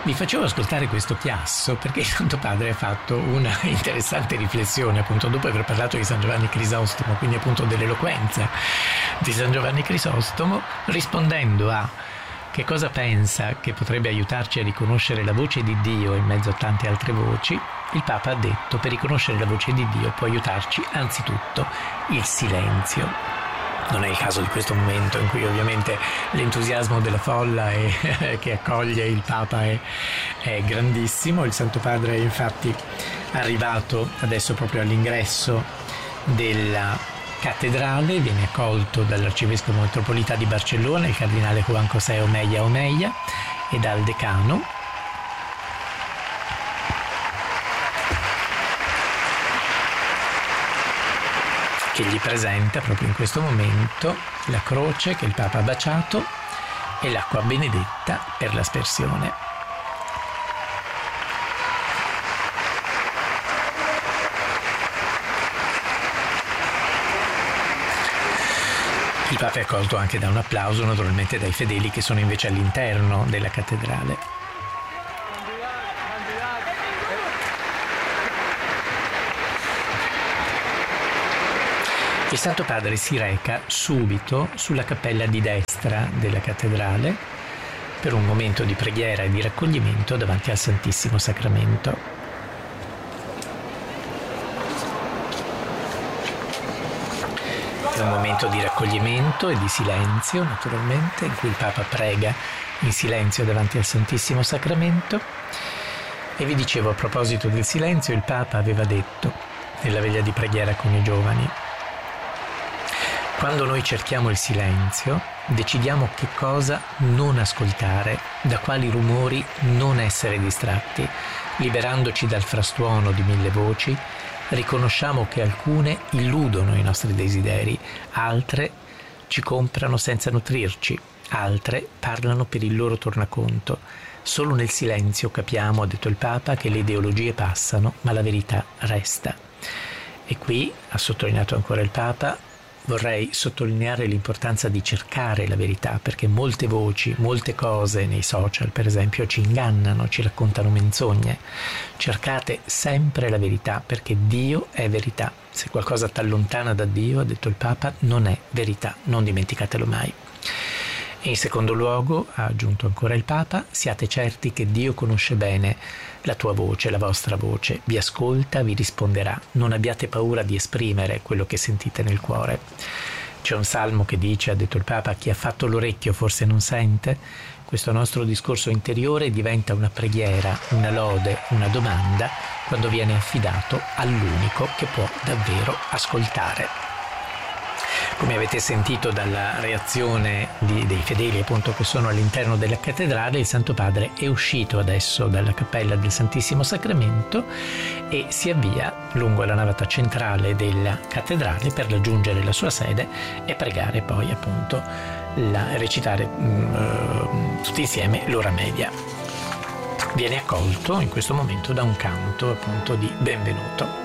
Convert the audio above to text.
Vi facevo ascoltare questo chiasso perché il Santo Padre ha fatto una interessante riflessione, appunto, dopo aver parlato di San Giovanni Crisostomo, quindi appunto dell'eloquenza di San Giovanni Crisostomo, rispondendo a che cosa pensa che potrebbe aiutarci a riconoscere la voce di Dio in mezzo a tante altre voci. Il Papa ha detto: per riconoscere la voce di Dio può aiutarci anzitutto il silenzio. Non è il caso di questo momento in cui ovviamente l'entusiasmo della folla che accoglie il Papa è grandissimo. Il Santo Padre è infatti arrivato adesso proprio all'ingresso della cattedrale, viene accolto dall'arcivescovo metropolita di Barcellona, il cardinale Juan José Omeya Omeya, e dal decano, che gli presenta proprio in questo momento la croce che il Papa ha baciato e l'acqua benedetta per l'aspersione. Il Papa è accolto anche da un applauso, naturalmente, dai fedeli che sono invece all'interno della cattedrale. Il Santo Padre si reca subito sulla cappella di destra della cattedrale per un momento di preghiera e di raccoglimento davanti al Santissimo Sacramento. È un momento di raccoglimento e di silenzio, naturalmente, in cui il Papa prega in silenzio davanti al Santissimo Sacramento. E vi dicevo, a proposito del silenzio, il Papa aveva detto nella veglia di preghiera con i giovani: quando noi cerchiamo il silenzio, decidiamo che cosa non ascoltare, da quali rumori non essere distratti. Liberandoci dal frastuono di mille voci, riconosciamo che alcune illudono i nostri desideri, altre ci comprano senza nutrirci, altre parlano per il loro tornaconto. Solo nel silenzio capiamo, ha detto il Papa, che le ideologie passano, ma la verità resta. E qui, ha sottolineato ancora il Papa, vorrei sottolineare l'importanza di cercare la verità, perché molte voci, molte cose nei social, per esempio, ci ingannano, ci raccontano menzogne. Cercate sempre la verità, perché Dio è verità. Se qualcosa ti allontana da Dio, ha detto il Papa, non è verità, non dimenticatelo mai. E in secondo luogo, ha aggiunto ancora il Papa, siate certi che Dio conosce bene la tua voce, la vostra voce, vi ascolta, vi risponderà. Non abbiate paura di esprimere quello che sentite nel cuore. C'è un salmo che dice, ha detto il Papa, chi ha fatto l'orecchio forse non sente. Questo nostro discorso interiore diventa una preghiera, una lode, una domanda, quando viene affidato all'unico che può davvero ascoltare. Come avete sentito dalla reazione dei fedeli, appunto, che sono all'interno della cattedrale, il Santo Padre è uscito adesso dalla cappella del Santissimo Sacramento e si avvia lungo la navata centrale della cattedrale per raggiungere la sua sede e pregare poi, appunto, recitare tutti insieme l'ora media. Viene accolto in questo momento da un canto, appunto, di benvenuto.